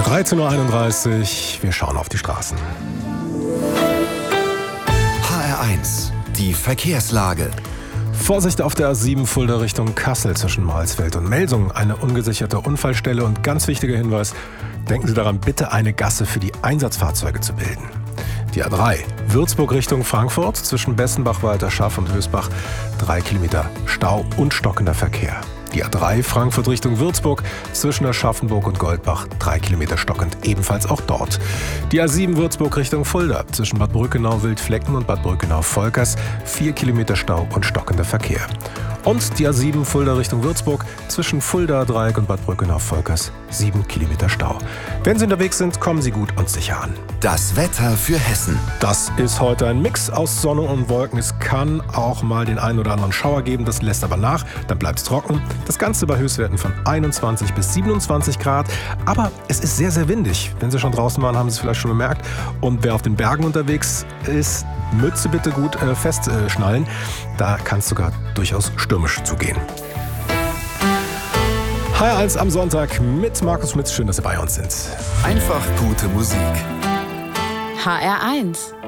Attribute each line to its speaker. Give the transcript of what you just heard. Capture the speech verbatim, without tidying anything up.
Speaker 1: dreizehn Uhr einunddreißig, wir schauen auf die Straßen.
Speaker 2: H R eins, die Verkehrslage.
Speaker 1: Vorsicht auf der A sieben Fulda Richtung Kassel zwischen Mahlsfeld und Melsungen. Eine ungesicherte Unfallstelle und ganz wichtiger Hinweis, denken Sie daran, bitte eine Gasse für die Einsatzfahrzeuge zu bilden. Die A drei, Würzburg Richtung Frankfurt zwischen Bessenbach, Walterschaff und Hösbach, drei Kilometer Stau und stockender Verkehr. Die A drei, Frankfurt Richtung Würzburg zwischen Aschaffenburg und Goldbach, drei Kilometer stockend, ebenfalls auch dort. Die A sieben, Würzburg Richtung Fulda zwischen Bad Brückenau-Wildflecken und Bad Brückenau-Volkers, vier Kilometer Stau und stockender Verkehr. Und die A sieben, Fulda Richtung Würzburg zwischen Fulda-Dreieck und Bad Brückenau-Volkers, sieben Kilometer Stau. Wenn Sie unterwegs sind, kommen Sie gut und sicher an.
Speaker 2: Das Wetter für Hessen.
Speaker 1: Das ist heute ein Mix aus Sonne und Wolken. Es kann auch mal den einen oder anderen Schauer geben, das lässt aber nach, dann bleibt es trocken. Das Ganze bei Höchstwerten von einundzwanzig bis siebenundzwanzig Grad. Aber es ist sehr, sehr windig. Wenn Sie schon draußen waren, haben Sie es vielleicht schon gemerkt. Und wer auf den Bergen unterwegs ist, Mütze bitte gut äh, festschnallen. Da kann es sogar durchaus stürmisch zugehen. H R eins am Sonntag mit Markus Schmitz. Schön, dass Sie bei uns sind.
Speaker 2: Einfach gute Musik.
Speaker 3: H R eins